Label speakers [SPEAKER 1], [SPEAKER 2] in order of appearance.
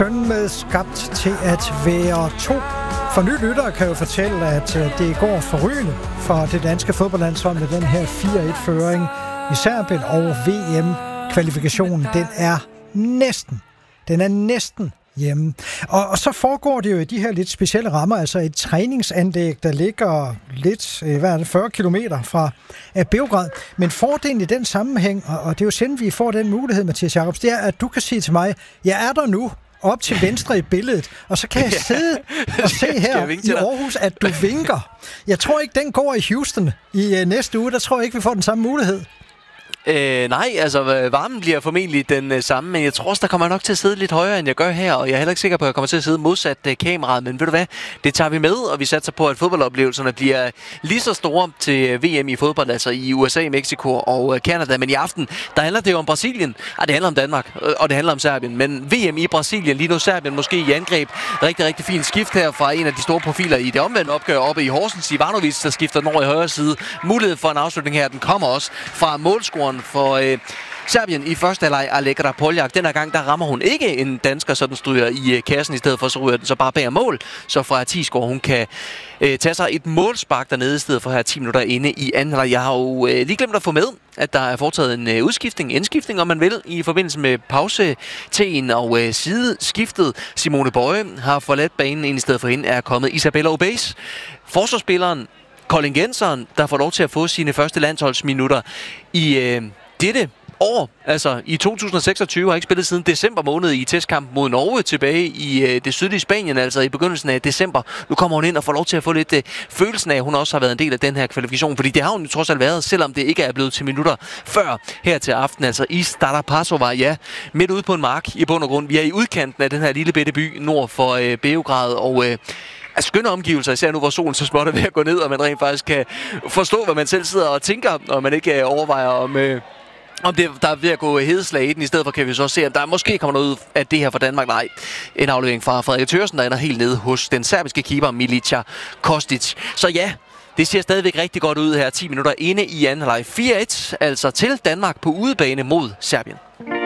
[SPEAKER 1] Søn med skabt til at være to. For nye lyttere kan jo fortælle, at det går forrygende for det danske fodboldlandshold med den her 4-1-føring i Serbien over VM-kvalifikationen. Den er næsten hjemme. Og så foregår det jo i de her lidt specielle rammer, altså et træningsanlæg, der ligger lidt 40 kilometer fra Beograd. Men fordelen i den sammenhæng, og det er jo sjældent, vi får den mulighed, Mathias Jacobs, det er, at du kan sige til mig, jeg er der nu, op til venstre i billedet, og så kan jeg sidde og se her i Aarhus, at du vinker. Jeg tror ikke, den går i Houston i næste uge. Der tror jeg ikke, vi får den samme mulighed.
[SPEAKER 2] Nej, altså varmen bliver formentlig den samme, men jeg tror også, der kommer nok til at sidde lidt højere, end jeg gør her, og jeg er heller ikke sikker på, at jeg kommer til at sidde modsat kameraet, men ved du hvad, det tager vi med, og vi satser på, at fodboldoplevelserne bliver lige så store til VM i fodbold, altså i USA, Mexico og Canada, men i aften, der handler det jo om Brasilien, det handler om Danmark, og det handler om Serbien, men VM i Brasilien, lige nu Serbien måske i angreb, rigtig, rigtig fint skift her fra en af de store profiler i det omvendte opgør oppe i Horsens, Ivanovic, der skifter den over i højre side. Mulighed for en afslutning her, den kommer også fra målscoren for Serbien i første halvleg, Allegra Poljak. Den her gang, der rammer hun ikke en dansker, så den stryger i kassen. I stedet for, så ryger den så bare bag mål. Så fra Tisgaard, hun kan tage sig et målspark dernede, i stedet for her 10 minutter inde i anden halvleg. Jeg har jo lige glemt at få med, at der er foretaget en indskiftning, om man vil, i forbindelse med pauseteen og sideskiftet. Simone Bøje har forladt banen, ind i stedet for hende er kommet Isabella Obeis. Forsvarsspilleren Colin Genseren, der får lov til at få sine første landsholdsminutter i dette år, altså i 2026, har ikke spillet siden december måned i testkamp mod Norge tilbage i det sydlige Spanien, altså i begyndelsen af december. Nu kommer hun ind og får lov til at få lidt følelsen af, at hun også har været en del af den her kvalifikation, fordi det har hun jo trods alt været, selvom det ikke er blevet til minutter før her til aften, altså i Stara Pazova, ja, midt ude på en mark i bund og grund. Vi er i udkanten af den her lille bitte by nord for Beograd, og skønne omgivelser, især nu hvor solen så småt er ved at gå ned, og man rent faktisk kan forstå, hvad man selv sidder og tænker, og man ikke overvejer om det, der er ved at gå hedeslag i den. I stedet for kan vi så se, at der måske kommer noget ud af det her for Danmark. Nej, en aflevering fra Frederik Thørsen, der ender helt nede hos den serbiske keeper Milica Kostic. Så ja, det ser stadigvæk rigtig godt ud her 10 minutter inde i anden halvleg. 4-1, altså til Danmark på udebane mod Serbien.